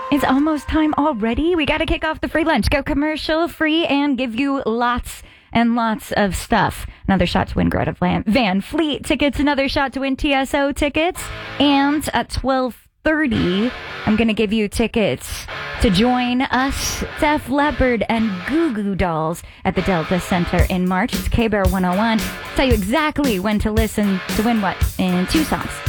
It's almost time already. We got to kick off the free lunch. Go commercial free and give you lots and lots of stuff. Another shot to win Greta Van Fleet tickets. Another shot to win TSO tickets. And at 12:30, I'm going to give you tickets to join us, Def Leppard and Goo Goo Dolls at the Delta Center in March. It's K-Bear 101. Tell you exactly when to listen to win what in 2 songs.